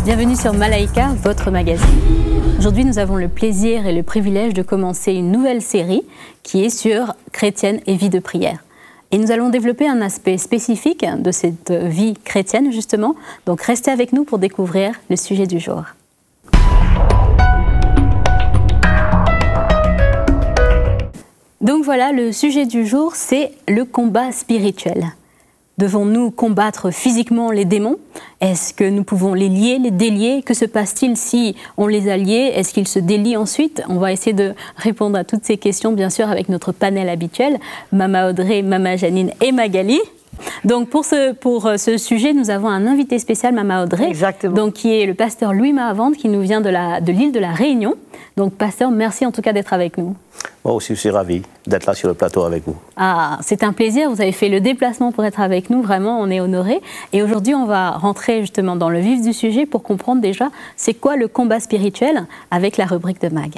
Bienvenue sur Malaika, votre magazine. Aujourd'hui, nous avons le plaisir et le privilège de commencer une nouvelle série qui est sur chrétienne et vie de prière. Et nous allons développer un aspect spécifique de cette vie chrétienne, justement. Donc, restez avec nous pour découvrir le sujet du jour. Donc voilà, le sujet du jour, c'est le combat spirituel. Devons-nous combattre physiquement les démons? Est-ce que nous pouvons les lier, les délier? Que se passe-t-il si on les a liés? Est-ce qu'ils se délient ensuite? On va essayer de répondre à toutes ces questions, bien sûr, avec notre panel habituel, Mama Audrey, Mama Janine et Magali. Donc pour ce sujet, nous avons un invité spécial, Mama Audrey, donc, qui est le pasteur Louis Mahavante, qui nous vient de l'île de la Réunion. Donc pasteur, merci en tout cas d'être avec nous. Moi aussi, je suis ravi d'être là sur le plateau avec vous. Ah, c'est un plaisir, vous avez fait le déplacement pour être avec nous, vraiment, on est honorés. Et aujourd'hui, on va rentrer justement dans le vif du sujet pour comprendre déjà c'est quoi le combat spirituel avec la rubrique de Mag.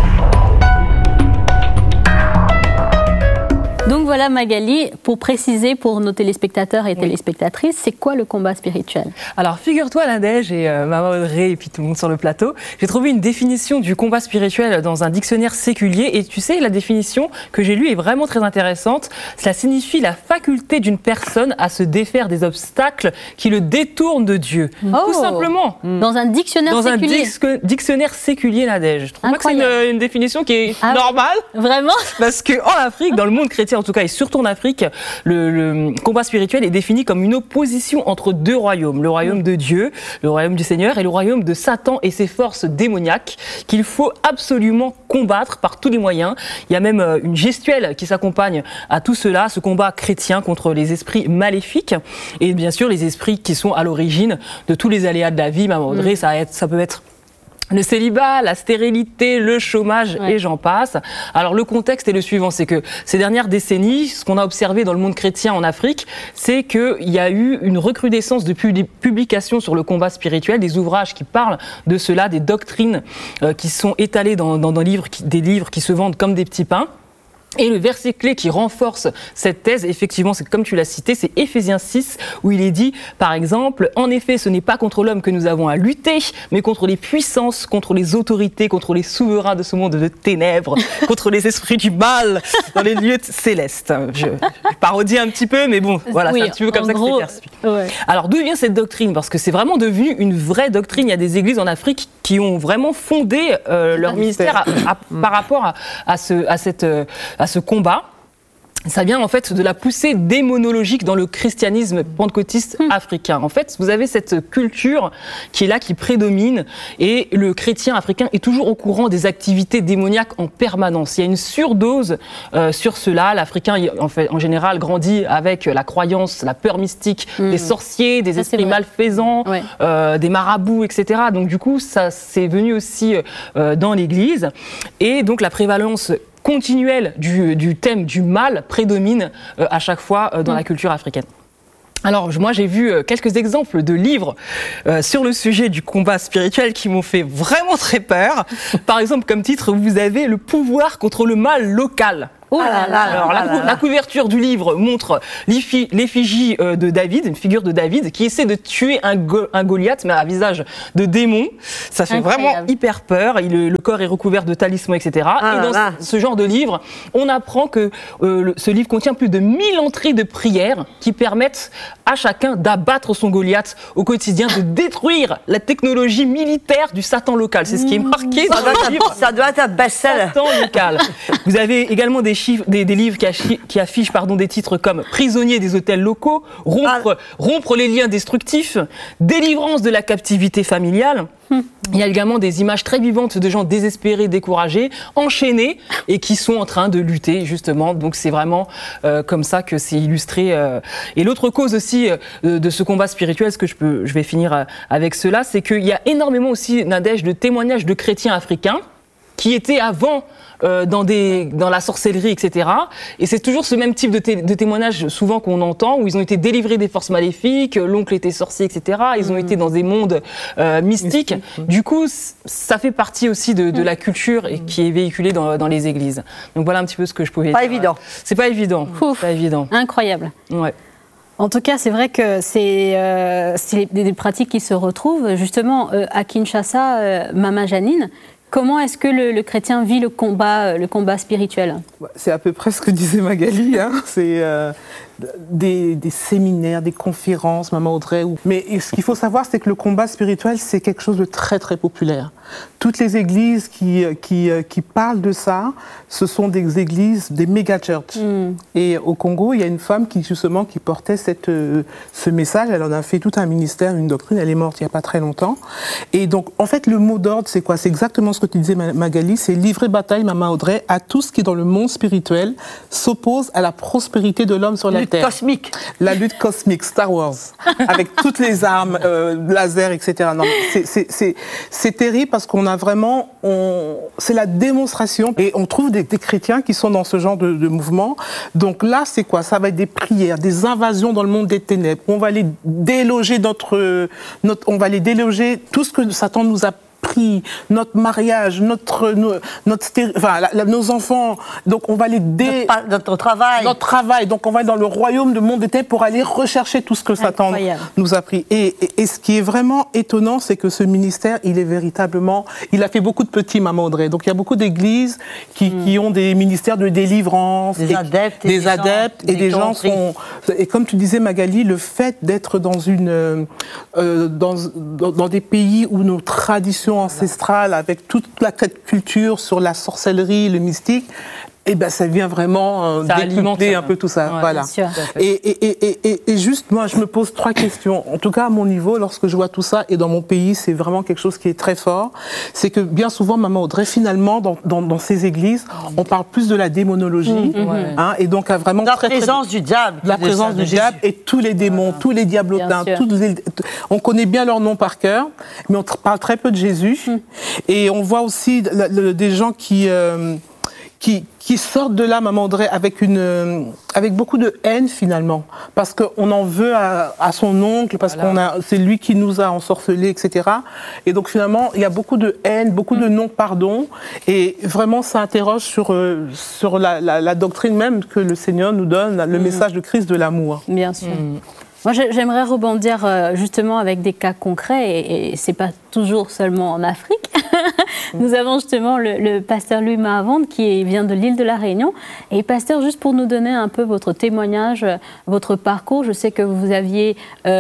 Donc voilà Magali, pour préciser pour nos téléspectateurs et téléspectatrices, c'est quoi le combat spirituel? Alors figure-toi Nadège et Mama Audrey et puis tout le monde sur le plateau, j'ai trouvé une définition du combat spirituel dans un dictionnaire séculier et tu sais la définition que j'ai lue est vraiment très intéressante. Cela signifie la faculté d'une personne à se défaire des obstacles qui le détournent de Dieu. Tout simplement. Dans un dictionnaire séculier. Dans un dictionnaire séculier Nadège. Je trouve pas que c'est une définition qui est normale. Vraiment? Parce qu'en Afrique, dans le monde chrétien en tout cas, et surtout en Afrique, le combat spirituel est défini comme une opposition entre deux royaumes. Le royaume de Dieu, le royaume du Seigneur, et le royaume de Satan et ses forces démoniaques, qu'il faut absolument combattre par tous les moyens. Il y a même une gestuelle qui s'accompagne à tout cela, ce combat chrétien contre les esprits maléfiques, et bien sûr les esprits qui sont à l'origine de tous les aléas de la vie. Maman Audrey, ça peut être le célibat, la stérilité, le chômage et j'en passe. Alors le contexte est le suivant, c'est que ces dernières décennies, ce qu'on a observé dans le monde chrétien en Afrique, c'est qu'il y a eu une recrudescence de publications sur le combat spirituel, des ouvrages qui parlent de cela, des doctrines qui sont étalées dans des livres qui se vendent comme des petits pains. Et le verset clé qui renforce cette thèse, effectivement, c'est comme tu l'as cité, c'est Éphésiens 6, où il est dit, par exemple, « En effet, ce n'est pas contre l'homme que nous avons à lutter, mais contre les puissances, contre les autorités, contre les souverains de ce monde de ténèbres, contre les esprits du mal dans les lieux célestes. » Je parodie un petit peu, mais bon, voilà, c'est un petit peu comme ça que c'est perçu. Ouais. Alors, d'où vient cette doctrine? Parce que c'est vraiment devenu une vraie doctrine. Il y a des églises en Afrique qui ont vraiment fondé leur ministère par rapport à ce combat. Ça vient en fait de la poussée démonologique dans le christianisme pentecôtiste africain. En fait, vous avez cette culture qui est là, qui prédomine, et le chrétien africain est toujours au courant des activités démoniaques en permanence. Il y a une surdose sur cela. L'Africain, en général, grandit avec la croyance, la peur mystique des sorciers, des esprits malfaisants, des marabouts, etc. Donc du coup, ça c'est venu aussi dans l'Église. Et donc la prévalence continuelle du thème du mal prédomine à chaque fois dans la culture africaine. Alors moi j'ai vu quelques exemples de livres sur le sujet du combat spirituel qui m'ont fait vraiment très peur. Par exemple comme titre vous avez Le pouvoir contre le mal local. Oh là là, alors la couverture du livre montre l'effigie de David, une figure de David qui essaie de tuer un Goliath mais à visage de démon. Ça fait vraiment hyper peur. Le corps est recouvert de talismans, etc. Et dans ce genre de livre, on apprend que ce livre contient plus de 1000 entrées de prières qui permettent à chacun d'abattre son Goliath au quotidien, de détruire la technologie militaire du Satan local. C'est ce qui est marqué dans le livre. Ça doit être un best-seller. Satan local. Vous avez également des livres qui affichent des titres comme Prisonnier des hôtels locaux, rompre les liens destructifs, Délivrance de la captivité familiale. Il y a également des images très vivantes de gens désespérés, découragés, enchaînés et qui sont en train de lutter justement. Donc c'est vraiment comme ça que c'est illustré. Et l'autre cause aussi de ce combat spirituel, je vais finir avec cela, c'est qu'il y a énormément aussi, Nadège, de témoignages de chrétiens africains qui étaient avant dans la sorcellerie, etc. Et c'est toujours ce même type de témoignage souvent qu'on entend, où ils ont été délivrés des forces maléfiques, l'oncle était sorcier, etc. Ils ont été dans des mondes mystiques. Du coup, ça fait partie aussi de la culture et qui est véhiculée dans les églises. Donc voilà un petit peu ce que je pouvais dire. Pas évident. C'est pas évident. Ouf, pas évident. Incroyable. Ouais. En tout cas, c'est vrai que c'est des pratiques qui se retrouvent. Justement, à Kinshasa, Mama Janine, comment est-ce que le chrétien vit le combat spirituel? C'est à peu près ce que disait Magali. Hein. C'est des séminaires, des conférences, Maman Audrey. Mais ce qu'il faut savoir, c'est que le combat spirituel, c'est quelque chose de très, très populaire. Toutes les églises qui parlent de ça, ce sont des églises, des méga-churches. Et au Congo, il y a une femme qui portait ce message. Elle en a fait tout un ministère, une doctrine. Elle est morte il n'y a pas très longtemps. Et donc, en fait, le mot d'ordre, c'est quoi? C'est exactement ce que tu disais, Magali. C'est livrer bataille, Maman Audrey, à tout ce qui, dans le monde spirituel, s'oppose à la prospérité de l'homme sur la terre. Cosmique. La lutte cosmique, Star Wars, avec toutes les armes, laser, etc. Non, c'est terrible parce qu'on a vraiment, c'est la démonstration, et on trouve des chrétiens qui sont dans ce genre de mouvement. Donc là, c'est quoi? Ça va être des prières, des invasions dans le monde des ténèbres. On va les déloger on va les déloger tout ce que Satan nous a pris, notre mariage, nos enfants, donc on va les notre travail. Donc on va dans le royaume du monde des ténèbres pour aller rechercher tout ce que Satan nous a pris. Et ce qui est vraiment étonnant, c'est que ce ministère, il a fait beaucoup de petits, Maman Audrey. Donc il y a beaucoup d'églises qui ont des ministères de délivrance, des adeptes et des gens sont. Et comme tu disais, Magali, le fait d'être dans des pays où nos traditions ancestrales, avec toute la culture sur la sorcellerie, le mystique, et ben ça vient vraiment décupler un peu tout ça. Ouais, voilà. Et juste, moi, je me pose 3 questions. En tout cas, à mon niveau, lorsque je vois tout ça, et dans mon pays, c'est vraiment quelque chose qui est très fort. C'est que bien souvent, Maman Audrey, finalement, dans ces églises, on parle plus de la démonologie, et donc à vraiment la présence du diable. La présence du diable et tous les démons, tous les diablotins, on connaît bien leur nom par cœur, mais on parle très peu de Jésus. Et on voit aussi des gens qui sortent de là, Maman Audrey, avec beaucoup de haine finalement, parce qu'on en veut à son oncle, parce c'est lui qui nous a ensorcelés, etc. Et donc finalement, il y a beaucoup de haine, beaucoup de non-pardon, et vraiment ça interroge sur la doctrine même que le Seigneur nous donne, le message de Christ de l'amour. Bien sûr. Moi, j'aimerais rebondir justement avec des cas concrets, et c'est pas toujours seulement en Afrique. Nous avons justement le pasteur Louis Mahavonde qui vient de l'île de la Réunion. Et pasteur, juste pour nous donner un peu votre témoignage, votre parcours, je sais que vous aviez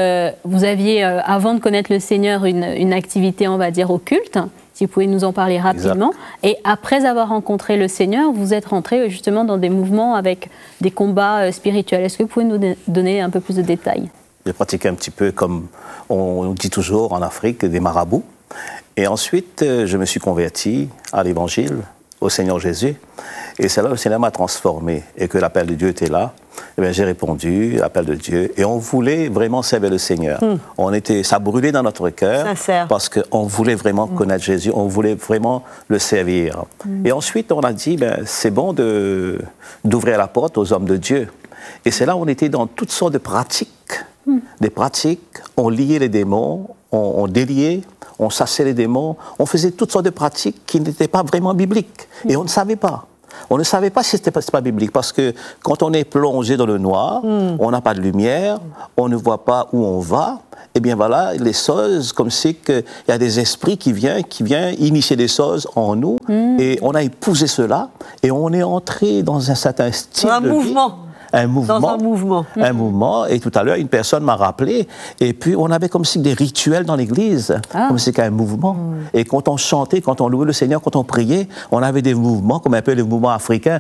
avant de connaître le Seigneur, une activité, on va dire, occulte. Si vous pouvez nous en parler rapidement. Exact. Et après avoir rencontré le Seigneur, vous êtes rentré justement dans des mouvements avec des combats spirituels. Est-ce que vous pouvez nous donner un peu plus de détails? J'ai pratiqué un petit peu, comme on dit toujours en Afrique, des marabouts. Et ensuite, je me suis converti à l'Évangile, au Seigneur Jésus. Et c'est là que le Seigneur m'a transformé et que l'appel de Dieu était là. Eh bien, j'ai répondu à l'appel de Dieu et on voulait vraiment servir le Seigneur. Ça brûlait dans notre cœur parce qu'on voulait vraiment connaître Jésus, on voulait vraiment le servir. Et ensuite, on a dit, c'est bon d'ouvrir la porte aux hommes de Dieu. Et c'est là où on était dans toutes sortes de pratiques. Des pratiques, on liait les démons, on déliait, on chassait les démons, on faisait toutes sortes de pratiques qui n'étaient pas vraiment bibliques. Et on ne savait pas. On ne savait pas si ce n'était pas biblique, parce que quand on est plongé dans le noir, on n'a pas de lumière, on ne voit pas où on va, et bien voilà, les choses, comme c'est qu'il y a des esprits qui viennent initier des choses en nous, et on a épousé cela, et on est entré dans un certain style de vie. Un mouvement. Et tout à l'heure, une personne m'a rappelé. Et puis, on avait comme si des rituels dans l'église, comme si c'était un mouvement. Et quand on chantait, quand on louait le Seigneur, quand on priait, on avait des mouvements, comme un peu les mouvements africains.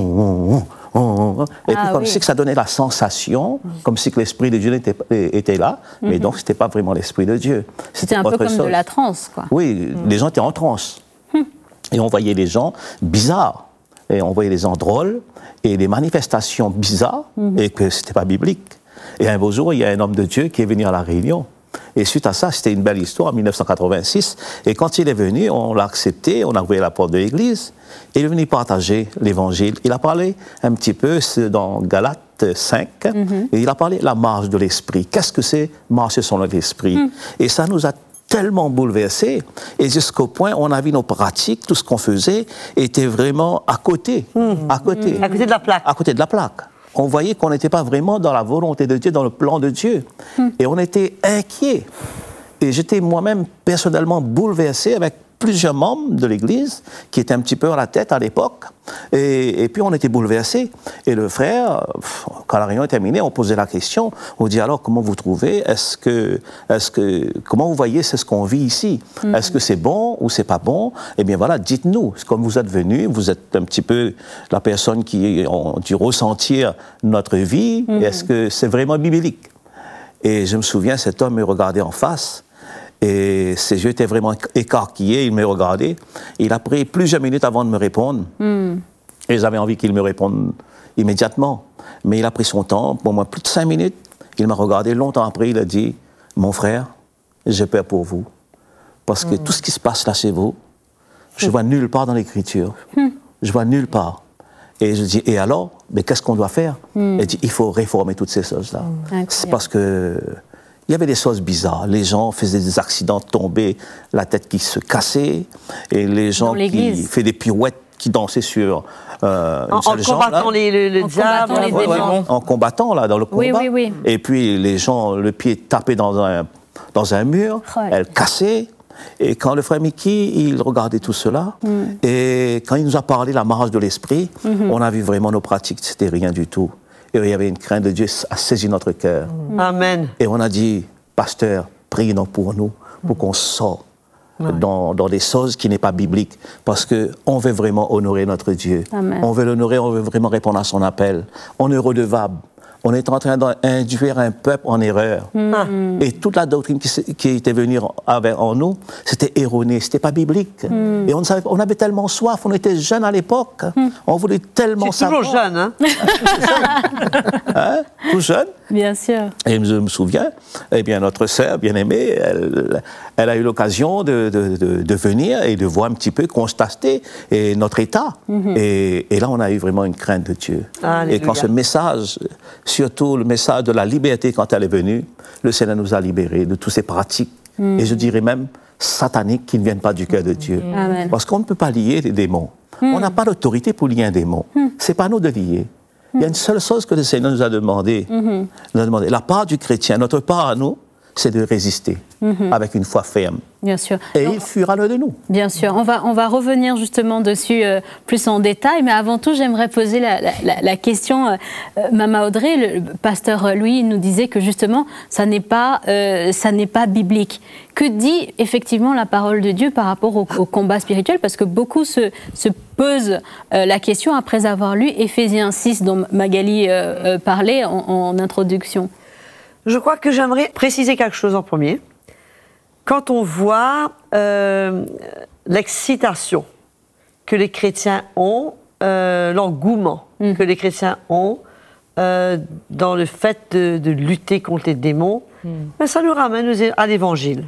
Et puis, comme si que ça donnait la sensation, comme si que l'Esprit de Dieu était là. Mais donc, ce n'était pas vraiment l'Esprit de Dieu. C'était un peu comme de la transe, quoi. Oui, les gens étaient en transe. Et on voyait les gens bizarres. Et on voyait les gens drôles et des manifestations bizarres et que ce n'était pas biblique. Et un beau jour, il y a un homme de Dieu qui est venu à La Réunion. Et suite à ça, c'était une belle histoire en 1986. Et quand il est venu, on l'a accepté, on a ouvert la porte de l'église. Et il est venu partager l'évangile. Il a parlé un petit peu dans Galates 5. Et il a parlé de la marche de l'esprit. Qu'est-ce que c'est marcher selon l'esprit? Et ça nous a tellement bouleversés, et jusqu'au point où on a vu nos pratiques, tout ce qu'on faisait était vraiment à côté. À côté de la plaque. À côté de la plaque. on voyait qu'on n'était pas vraiment dans la volonté de Dieu, dans le plan de Dieu. Et on était inquiets. Et j'étais moi-même personnellement bouleversé avec plusieurs membres de l'Église qui étaient un petit peu à la tête à l'époque. Et puis on était bouleversés. Et le frère, quand la réunion est terminée, on posait la question. On dit alors, comment vous trouvez? Comment vous voyez c'est ce qu'on vit ici? Est-ce que c'est bon ou c'est pas bon? Eh bien voilà, dites-nous. Comme vous êtes venus, vous êtes un petit peu la personne qui ont dû ressentir notre vie. Est-ce que c'est vraiment biblique? Et je me souviens, cet homme me regardait en face. Et ses yeux étaient vraiment écarquillés, il me regardait. Il a pris plusieurs minutes avant de me répondre. Et j'avais envie qu'il me réponde immédiatement. Mais il a pris son temps, pour moi plus de 5 minutes. Il m'a regardé longtemps après, il a dit, « Mon frère, j'ai peur pour vous. Parce que tout ce qui se passe là chez vous, je ne vois nulle part dans l'Écriture. Je vois nulle part. » Et je dis, « Et alors, mais qu'est-ce qu'on doit faire ?» Il dit, « Il faut réformer toutes ces choses-là. » C'est parce que... Il y avait des choses bizarres. Les gens faisaient des accidents, tombaient, la tête qui se cassait, et les gens qui faisaient des pirouettes, qui dansaient sur en combattant le diable, les démons. En combattant, là, dans le combat. Oui. Et puis, les gens, le pied tapé dans un mur, elle cassait. Et quand le frère Mickey, il regardait tout cela, et quand il nous a parlé de la marche de l'esprit, on a vu vraiment nos pratiques, c'était rien du tout. Et il y avait une crainte de Dieu à saisir notre cœur. Amen. Et on a dit, pasteur, priez donc pour nous, pour qu'on sorte dans des choses qui n'est pas bibliques, parce qu'on veut vraiment honorer notre Dieu. Amen. On veut l'honorer, on veut vraiment répondre à son appel. On est redevable. On est en train d'induire un peuple en erreur. Et toute la doctrine qui était venue en nous, c'était erroné, c'était pas biblique. Et on avait tellement soif, on était jeunes à l'époque, on voulait tellement savoir. Toujours jeune, hein? Tout jeune. Bien sûr. Et je me souviens, eh bien, notre sœur bien-aimée, elle a eu l'occasion de venir et de voir un petit peu, constater notre état. Et là, on a eu vraiment une crainte de Dieu. Alléluia. Et quand ce message, surtout le message de la liberté, quand elle est venue, le Seigneur nous a libérés de toutes ces pratiques. Et je dirais même sataniques qui ne viennent pas du cœur de Dieu. Amen. Parce qu'on ne peut pas lier les démons. On n'a pas d'autorité pour lier un démon. C'est pas à nous de lier. Il y a une seule chose que le Seigneur nous a demandé. La part du chrétien, notre part à nous, c'est de résister avec une foi ferme. Bien sûr. Et il fuira l'un de nous. Bien sûr. On va revenir justement dessus plus en détail, mais avant tout, j'aimerais poser la question. Mama Audrey, le pasteur Louis nous disait que justement, ça n'est pas biblique. Que dit effectivement la parole de Dieu par rapport au combat spirituel? Parce que beaucoup se posent la question après avoir lu Éphésiens 6, dont Magali parlait en introduction. Je crois que j'aimerais préciser quelque chose en premier. Quand on voit l'excitation que les chrétiens ont, l'engouement que les chrétiens ont dans le fait de lutter contre les démons, ben ça nous ramène à l'Évangile.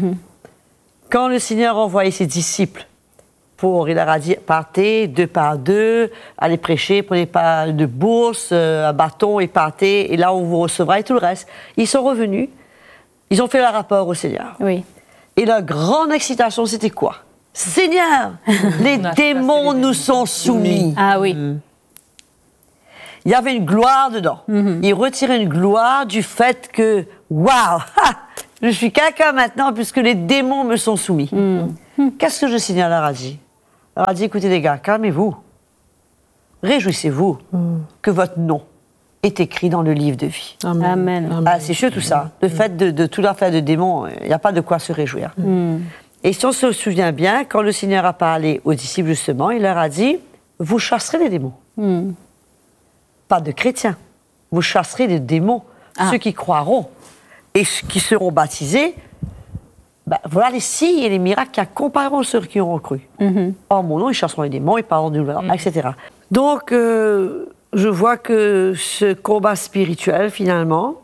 Quand le Seigneur a envoyé ses disciples, il leur a dit, partez 2 par 2, allez prêcher, prenez pas de bourse, un bâton et partez, et là on vous recevra et tout le reste. Ils sont revenus, ils ont fait leur rapport au Seigneur. Oui. Et leur grande excitation, c'était quoi? Seigneur, les démons nous sont soumis. Ah oui. Il y avait une gloire dedans. Ils retiraient une gloire du fait que, waouh, je suis quelqu'un maintenant puisque les démons me sont soumis. Qu'est-ce que le Seigneur leur a dit? Il leur a dit, écoutez les gars, calmez-vous. Réjouissez-vous que votre nom est écrit dans le livre de vie. Amen. Ah, c'est sûr tout ça. Le fait de tout l'affaire de démons, il n'y a pas de quoi se réjouir. Et si on se souvient bien, quand le Seigneur a parlé aux disciples justement, il leur a dit, vous chasserez les démons. Pas de chrétiens. Vous chasserez les démons. Ceux qui croiront et qui seront baptisés, ben, voilà les signes et les miracles qui accompagneront ceux qui auront cru. En mon nom, ils chasseront les démons, ils parleront du nouvel, etc. Donc, je vois que ce combat spirituel, finalement,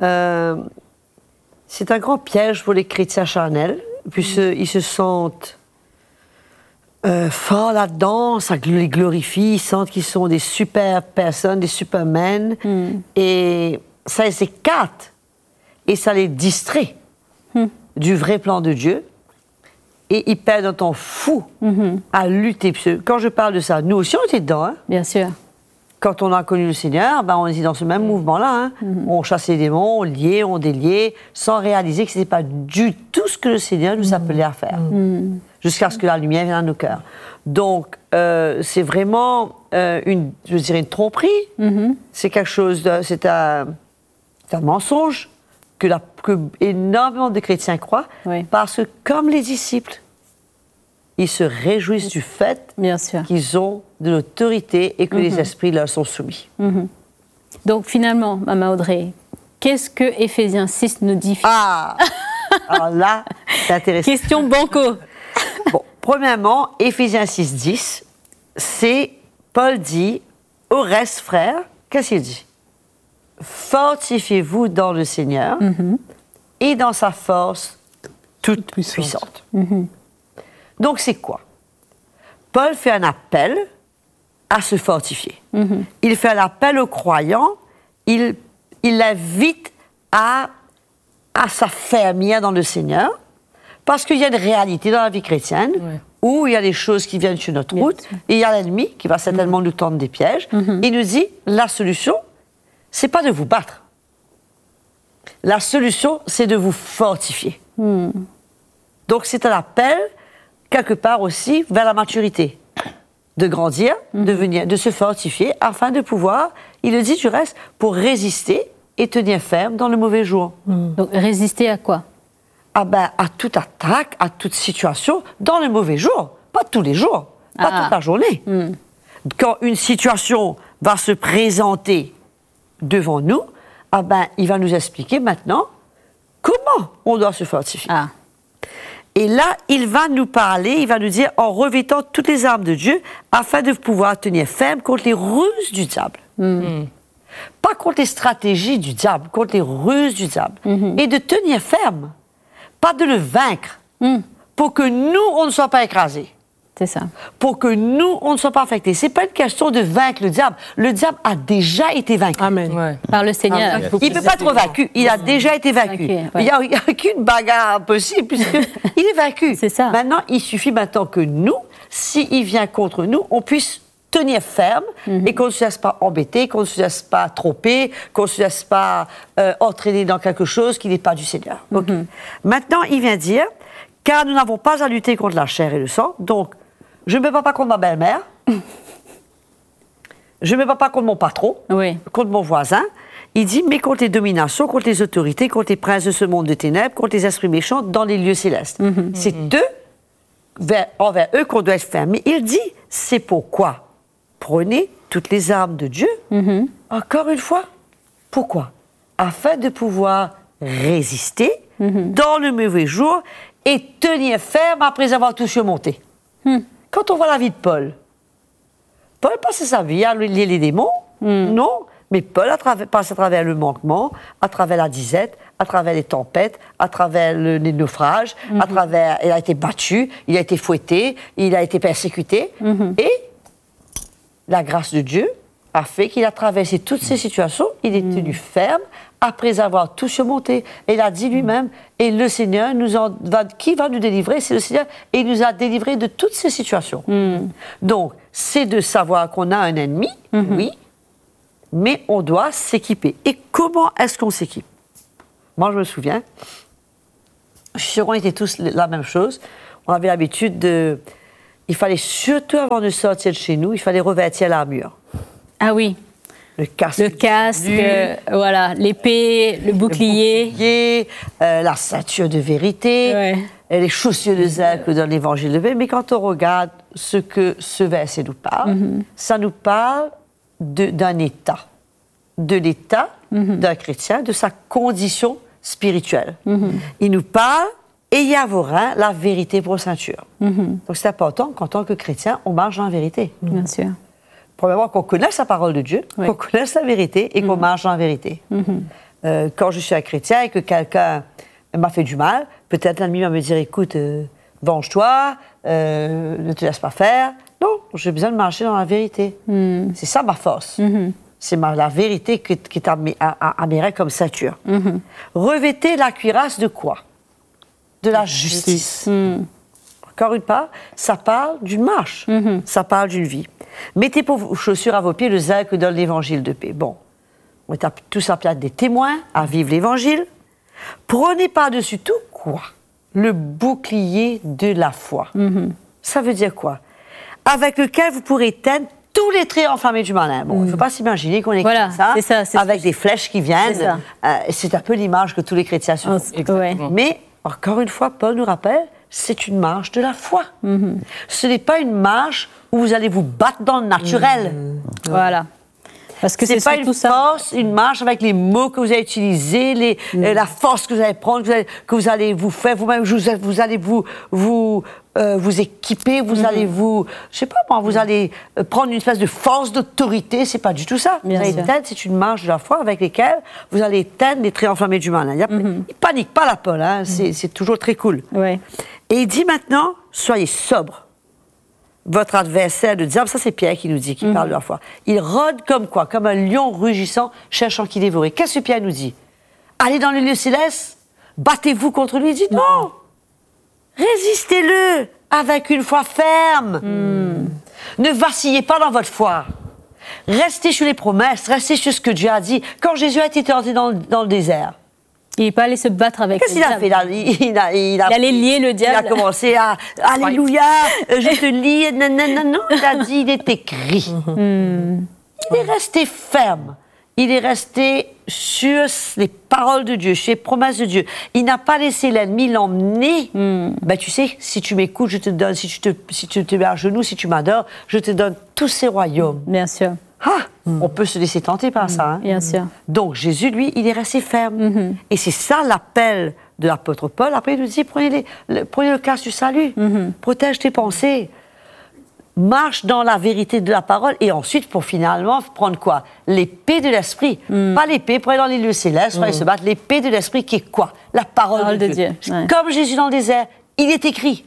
c'est un grand piège pour les chrétiens charnels, puisqu'ils se sentent forts là-dedans, ça les glorifie, ils sentent qu'ils sont des super personnes, des supermen, et ça les écarte, et ça les distrait du vrai plan de Dieu, et ils perdent un temps fou à lutter. Quand je parle de ça, nous aussi on était dedans. Hein? Bien sûr. quand on a connu le Seigneur, on était dans ce même mouvement-là. Hein. On chassait les démons, on liait, on déliait, sans réaliser que ce n'était pas du tout ce que le Seigneur nous appelait à faire. Jusqu'à ce que la lumière vienne à nos cœurs. Donc, c'est vraiment une tromperie. C'est quelque chose c'est un mensonge que énormément de chrétiens croient. Oui. Parce que, comme les disciples, ils se réjouissent du fait qu'ils ont de l'autorité et que les esprits leur sont soumis. Donc finalement, Maman Audrey, qu'est-ce que Éphésiens 6 nous dit? Alors là, c'est intéressant. Question banco. Bon, premièrement, Éphésiens 6, 10, c'est Paul dit, au reste, frères, qu'est-ce qu'il dit? Fortifiez-vous dans le Seigneur et dans sa force toute puissante. Donc, c'est quoi? Paul fait un appel à se fortifier. Il fait un appel aux croyants, il l'invite à s'affermir dans le Seigneur, parce qu'il y a une réalité dans la vie chrétienne où il y a des choses qui viennent sur notre route, et il y a l'ennemi qui va certainement nous tendre des pièges. Il nous dit, la solution, c'est pas de vous battre. La solution, c'est de vous fortifier. Donc, c'est un appel, quelque part aussi, vers la maturité. De grandir, de se fortifier, afin de pouvoir, il le dit du reste, pour résister et tenir ferme dans le mauvais jour. Donc, résister à quoi? À toute attaque, à toute situation, dans le mauvais jour. Pas tous les jours, pas toute la journée. Quand une situation va se présenter devant nous, il va nous expliquer maintenant comment on doit se fortifier. Et là, il va nous parler, il va nous dire, en revêtant toutes les armes de Dieu, afin de pouvoir tenir ferme contre les ruses du diable. Pas contre les stratégies du diable, contre les ruses du diable. Et de tenir ferme, pas de le vaincre, pour que nous, on ne soit pas écrasés. C'est ça. Pour que nous, on ne soit pas affectés. C'est pas une question de vaincre le diable. Le diable a déjà été vaincu. Amen. Par le Seigneur. Il ne peut pas être vaincu. Il a déjà été vaincu. Il n'y a aucune bagarre possible puisqu'il est vaincu. C'est ça. Maintenant, il suffit maintenant que nous, s'il vient contre nous, on puisse tenir ferme et qu'on ne se laisse pas embêter, qu'on ne se laisse pas tromper, qu'on ne se laisse pas entraîner dans quelque chose qui n'est pas du Seigneur. Maintenant, il vient dire, car nous n'avons pas à lutter contre la chair et le sang, donc je ne me bats pas contre ma belle-mère, je ne me bats pas contre mon patron, contre mon voisin. Il dit, mais contre les dominations, contre les autorités, contre les princes de ce monde de ténèbres, contre les esprits méchants dans les lieux célestes. C'est envers eux qu'on doit être ferme. Mais il dit, c'est pourquoi prenez toutes les armes de Dieu. Encore une fois, pourquoi? Afin de pouvoir résister dans le mauvais jour et tenir ferme après avoir tout surmonté. Quand on voit la vie de Paul passait sa vie à lier les démons, non, mais Paul passe à travers le manquement, à travers la disette, à travers les tempêtes, à travers les naufrages, il a été battu, il a été fouetté, il a été persécuté, et la grâce de Dieu a fait qu'il a traversé toutes ces situations, il est tenu ferme après avoir tout surmonté. Et il a dit lui-même, et le Seigneur qui va nous délivrer? C'est le Seigneur, et il nous a délivrés de toutes ces situations. Donc, c'est de savoir qu'on a un ennemi, oui, mais on doit s'équiper. Et comment est-ce qu'on s'équipe? Moi, je me souviens, je suis sûre qu'on était tous la même chose. On avait l'habitude de... Il fallait surtout, avant de sortir de chez nous, il fallait revêtir l'armure. Ah oui. Le casque, voilà, l'épée, le bouclier, la ceinture de vérité, et les chaussures de zèle que dans l'évangile de paix. Mais quand on regarde ce que ce verset nous parle, ça nous parle d'un état, de l'état d'un chrétien, de sa condition spirituelle. Il nous parle, ayez à vos reins la vérité pour ceinture. Donc c'est important qu'en tant que chrétien, on marche dans la vérité. Bien sûr. Premièrement, qu'on connaisse la parole de Dieu, qu'on connaisse la vérité et qu'on marche dans la vérité. Quand je suis un chrétien et que quelqu'un m'a fait du mal, peut-être l'ennemi va me dire, écoute, venge-toi, ne te laisse pas faire. Non, j'ai besoin de marcher dans la vérité. C'est ça ma force. C'est la vérité qui est à mes reins comme ceinture. Revêtez la cuirasse de quoi? De la justice. Encore une fois, ça parle d'une marche, ça parle d'une vie. Mettez pour vos chaussures à vos pieds le zèle que donne l'évangile de paix. Bon, on est tous appelés à être des témoins, à vivre l'évangile. Prenez par-dessus tout quoi? Le bouclier de la foi. Ça veut dire quoi? Avec lequel vous pourrez éteindre tous les traits enflammés du malin. Bon, il ne faut pas s'imaginer qu'on est Voilà, comme ça, c'est avec des flèches qui viennent. C'est un peu l'image que tous les chrétiens se font. Exactement. Mais, encore une fois, Paul nous rappelle, c'est une marche de la foi. Ce n'est pas une marche où vous allez vous battre dans le naturel. Voilà. Parce que C'est pas surtout une force, une marche avec les mots que vous allez utiliser, la force que vous allez prendre, que vous allez vous faire vous-même, vous allez vous équiper, vous allez je sais pas moi, vous allez prendre une espèce de force d'autorité, c'est pas du tout ça. Bien vous allez sûr. éteindre, c'est une marche de la foi avec laquelle vous allez éteindre les traits enflammés du mal. Il panique pas la Paul, hein, c'est toujours très cool. Ouais. Et il dit maintenant, soyez sobre. Votre adversaire, le diable, ça c'est Pierre qui nous dit, qui parle de la foi. Il rôde comme quoi? Comme un lion rugissant, cherchant qui dévorer. Qu'est-ce que Pierre nous dit? Allez dans les lieux célestes, battez-vous contre lui. Il dit non, résistez-le avec une foi ferme. Ne vacillez pas dans votre foi. Restez sur les promesses, restez sur ce que Dieu a dit. Quand Jésus a été tenté dans le désert, Il n'est pas allé se battre avec qu'est-ce le qu'il a diable. fait? Il allait lier le diable. Il a commencé à Alléluia, je te lis. Non. Il a dit, il est écrit. Il est resté ferme. Il est resté sur les paroles de Dieu, sur les promesses de Dieu. Il n'a pas laissé l'ennemi l'emmener. Ben, tu sais, si tu m'écoutes, je te donne, si tu te mets à genoux, si tu m'adores, je te donne tous ces royaumes. Bien sûr. On peut se laisser tenter par ça. Hein? Bien sûr. Donc Jésus, lui, il est resté ferme. Et c'est ça l'appel de l'apôtre Paul. Après, il nous dit, prenez le casque du salut, protège tes pensées, marche dans la vérité de la parole, et ensuite, pour finalement prendre quoi? L'épée de l'esprit. Pas l'épée pour aller dans les lieux célestes, pour aller se battre. L'épée de l'esprit qui est quoi? La parole de Dieu. Ouais. Comme Jésus dans le désert, il est écrit.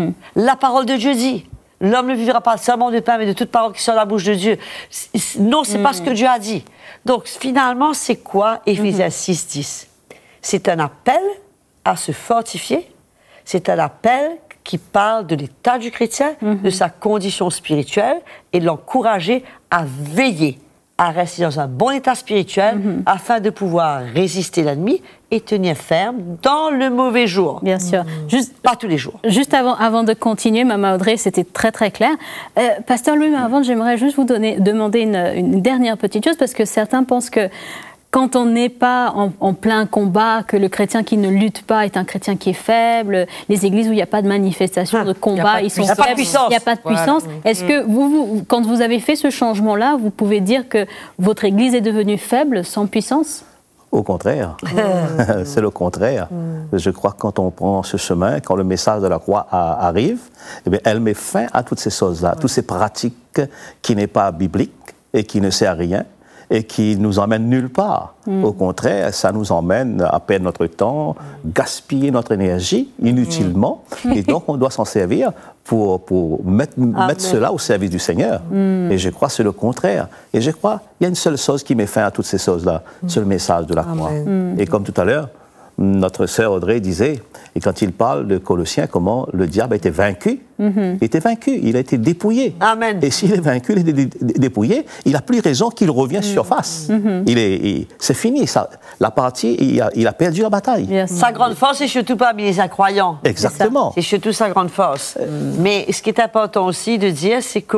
La parole de Dieu dit. L'homme ne vivra pas seulement de pain, mais de toute parole qui sort de la bouche de Dieu. Non, c'est pas ce que Dieu a dit. Donc, finalement, c'est quoi Éphésiens 6:10? C'est un appel à se fortifier. C'est un appel qui parle de l'état du chrétien, de sa condition spirituelle, et de l'encourager à veiller, à rester dans un bon état spirituel, afin de pouvoir résister l'ennemi et tenir ferme dans le mauvais jour. Bien sûr. Pas tous les jours. Juste avant de continuer, Maman Audrey, c'était très très clair. Pasteur Louis Marvente, j'aimerais juste vous demander une dernière petite chose, parce que certains pensent que quand on n'est pas en plein combat, que le chrétien qui ne lutte pas est un chrétien qui est faible, les églises où il n'y a pas de manifestation de combat, ils sont faibles, il n'y a pas de puissance. Est-ce que vous, quand vous avez fait ce changement-là, vous pouvez dire que votre église est devenue faible, sans puissance ? Au contraire, c'est le contraire. Je crois que quand on prend ce chemin, quand le message de la croix arrive, eh bien, elle met fin à toutes ces choses-là, toutes ces pratiques qui n'est pas bibliques et qui ne sert à rien et qui nous emmènent nulle part. Au contraire, ça nous emmène à perdre notre temps, gaspiller notre énergie inutilement, et donc on doit s'en servir pour mettre cela au service du Seigneur. Et je crois que c'est le contraire. Et je crois qu'il y a une seule chose qui met fin à toutes ces choses-là, c'est le message de la croix. Et comme tout à l'heure, notre sœur Audrey disait, et quand il parle de Colossiens, comment le diable a été vaincu. Il était vaincu, il a été dépouillé. Amen. Et s'il est vaincu, il est dépouillé, il n'a plus raison qu'il revienne surface. C'est fini, ça. La partie, il a perdu la bataille. Sa grande force, c'est surtout pas les incroyants. Exactement. C'est surtout sa grande force. Mais ce qui est important aussi de dire, c'est que